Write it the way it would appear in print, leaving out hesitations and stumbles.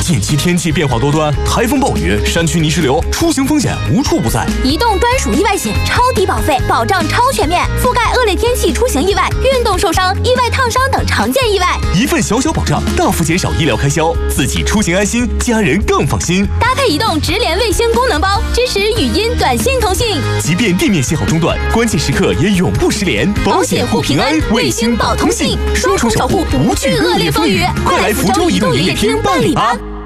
近期天气变化多端，台风暴雨、山区泥石流，出行风险无处不在。 移动专属意外险，超低保费，保障超全面，覆盖恶劣天气出行意外、运动受伤、意外烫伤等常见意外。 一份小小保障，大幅减少医疗开销，自己出行安心，家人更放心。 搭配移动直连卫星功能包，支持语音、短信通信， 即便地面信号中断，关键时刻也永不失联。 保险护平安，卫星保通信，双重守护，不惧恶劣风雨。快来福州移动营业厅办理吧！